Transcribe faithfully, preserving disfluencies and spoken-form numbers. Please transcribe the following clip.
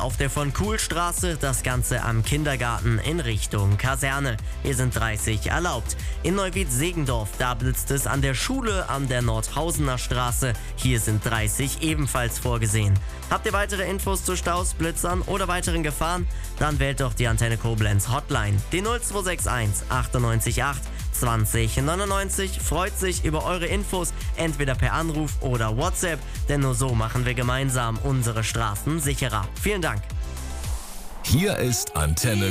Auf der von Kuhlstraße das Ganze am Kindergarten in Richtung Kaserne. Hier sind dreißig erlaubt. In Neuwied-Segendorf, da blitzt es an der Schule an der Nordhausener Straße. Hier sind dreißig ebenfalls vorgesehen. Habt ihr weitere Infos zu Staus, Blitzern oder weiteren Gefahren? Dann wählt doch die Antenne Koblenz Hotline. Die null zwei sechs eins achtundneunzig acht zwanzig neunundneunzig freut sich über eure Infos, entweder per Anruf oder WhatsApp, denn nur so machen wir gemeinsam unsere Straßen sicherer. Vielen Dank. Hier ist Antenne